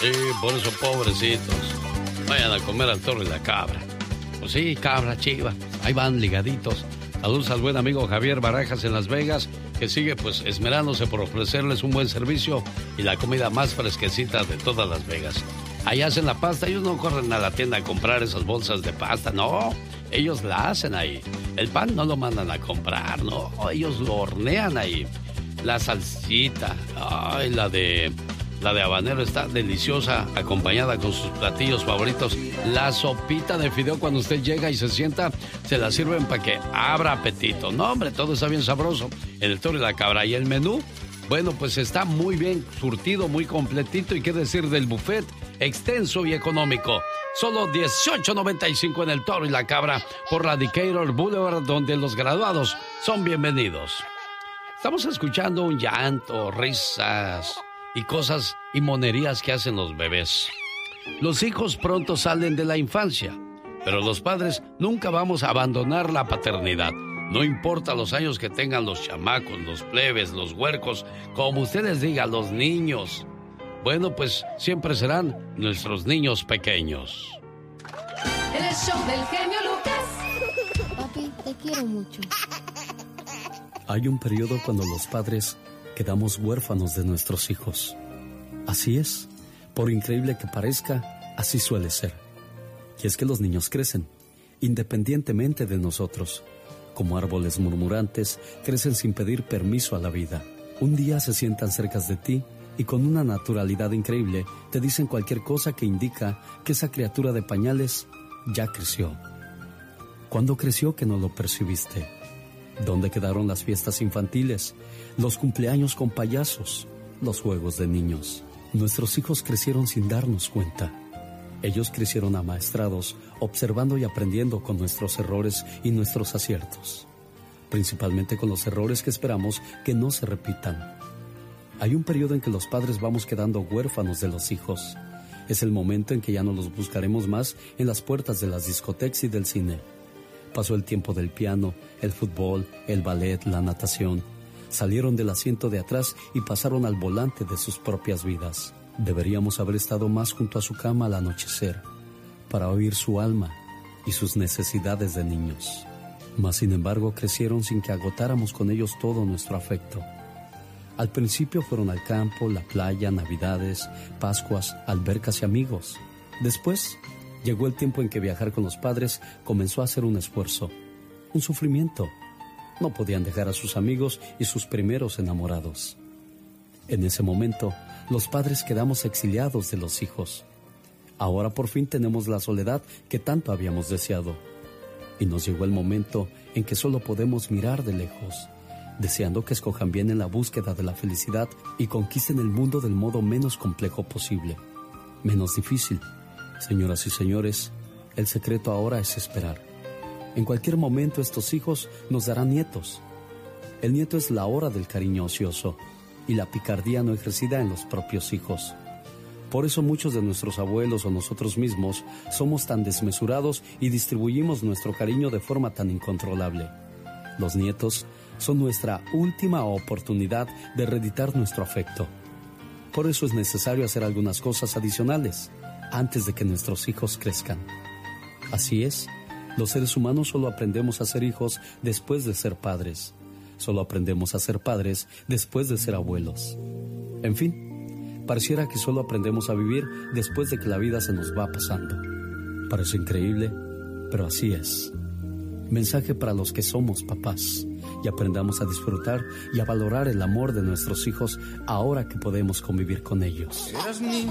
Sí, por eso, pobrecitos. Vayan a comer al toro y la cabra. Pues sí, cabra, chiva. Ahí van ligaditos. Saludos al buen amigo Javier Barajas en Las Vegas, que sigue pues esmerándose por ofrecerles un buen servicio y la comida más fresquecita de todas Las Vegas. Ahí hacen la pasta, ellos no corren a la tienda a comprar esas bolsas de pasta, no. Ellos la hacen ahí. El pan no lo mandan a comprar, no. Ellos lo hornean ahí. La salsita, ay, la de habanero está deliciosa, acompañada con sus platillos favoritos. La sopita de fideo, cuando usted llega y se sienta, se la sirven para que abra apetito. No, hombre, todo está bien sabroso. El toro y la cabra. Y el menú, bueno, pues está muy bien surtido, muy completito. Y qué decir del buffet, extenso y económico. Solo $18.95 en el toro y la cabra por la Decatur Boulevard, donde los graduados son bienvenidos. Estamos escuchando un llanto, risas y cosas y monerías que hacen los bebés. Los hijos pronto salen de la infancia, pero los padres nunca vamos a abandonar la paternidad. No importa los años que tengan los chamacos, los plebes, los huercos, como ustedes digan, los niños. Bueno, pues siempre serán nuestros niños pequeños. El show del genio Lucas. Papi, te quiero mucho. Hay un periodo cuando los padres quedamos huérfanos de nuestros hijos. Así es, por increíble que parezca, así suele ser. Y es que los niños crecen, independientemente de nosotros. Como árboles murmurantes, crecen sin pedir permiso a la vida. Un día se sientan cerca de ti y con una naturalidad increíble te dicen cualquier cosa que indica que esa criatura de pañales ya creció. ¿Cuándo creció que no lo percibiste? ¿Dónde quedaron las fiestas infantiles, los cumpleaños con payasos, los juegos de niños? Nuestros hijos crecieron sin darnos cuenta. Ellos crecieron amaestrados, observando y aprendiendo con nuestros errores y nuestros aciertos, principalmente con los errores que esperamos que no se repitan. Hay un periodo en que los padres vamos quedando huérfanos de los hijos. Es el momento en que ya no los buscaremos más en las puertas de las discotecas y del cine. Pasó el tiempo del piano, el fútbol, el ballet, la natación. Salieron del asiento de atrás y pasaron al volante de sus propias vidas. Deberíamos haber estado más junto a su cama al anochecer, para oír su alma y sus necesidades de niños. Mas, sin embargo, crecieron sin que agotáramos con ellos todo nuestro afecto. Al principio fueron al campo, la playa, navidades, pascuas, albercas y amigos. Después llegó el tiempo en que viajar con los padres comenzó a ser un esfuerzo, un sufrimiento. No podían dejar a sus amigos y sus primeros enamorados. En ese momento, los padres quedamos exiliados de los hijos. Ahora por fin tenemos la soledad que tanto habíamos deseado. Y nos llegó el momento en que solo podemos mirar de lejos, deseando que escojan bien en la búsqueda de la felicidad y conquisten el mundo del modo menos complejo posible, menos difícil. Señoras y señores, el secreto ahora es esperar. En cualquier momento estos hijos nos darán nietos. El nieto es la hora del cariño ocioso y la picardía no ejercida en los propios hijos. Por eso muchos de nuestros abuelos o nosotros mismos somos tan desmesurados y distribuimos nuestro cariño de forma tan incontrolable. Los nietos son nuestra última oportunidad de reeditar nuestro afecto. Por eso es necesario hacer algunas cosas adicionales antes de que nuestros hijos crezcan. Así es, los seres humanos solo aprendemos a ser hijos después de ser padres. Solo aprendemos a ser padres después de ser abuelos. En fin, pareciera que solo aprendemos a vivir después de que la vida se nos va pasando. Parece increíble, pero así es. Mensaje para los que somos papás y aprendamos a disfrutar y a valorar el amor de nuestros hijos ahora que podemos convivir con ellos.